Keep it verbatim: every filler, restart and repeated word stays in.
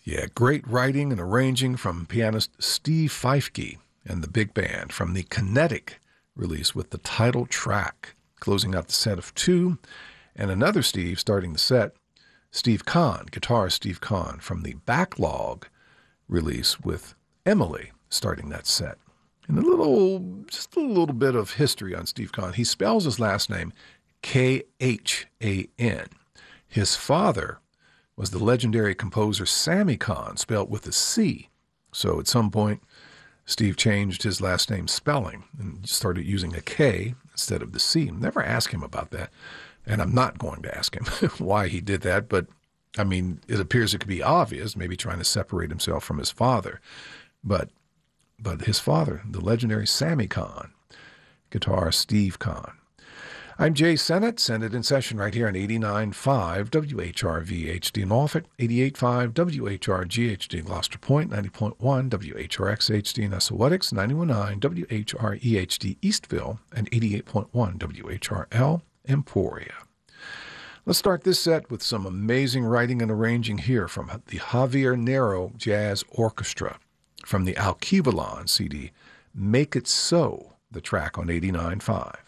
Yeah, great writing and arranging from pianist Steve Feifke and the big band from the Kinetic release with the title track, closing out the set of two, and another Steve starting the set, Steve Kahn, guitarist Steve Kahn from the Backlog release with Emily starting that set. And a little, just a little bit of history on Steve Kahn. He spells his last name K H A N. His father was the legendary composer Sammy Kahn, spelled with a C. So at some point, Steve changed his last name spelling and started using a K instead of the C. Never asked him about that, and I'm not going to ask him why he did that, but I mean, it appears it could be obvious, maybe trying to separate himself from his father. But but his father, the legendary Sammy Kahn, guitarist Steve Kahn. I'm Jay Sennett, Sennett in Session right here on eighty-nine point five W H R V H D Norfolk, eighty-eight point five W H R G H D Gloucester Point, ninety point one W H R X H D Nessawetics, ninety-one point nine W H R E H D Eastville, and eighty-eight point one W H R L Emporia. Let's start this set with some amazing writing and arranging here from the Javier Nero Jazz Orchestra from the Alkevalon C D, Make It So, the track on eighty-nine point five.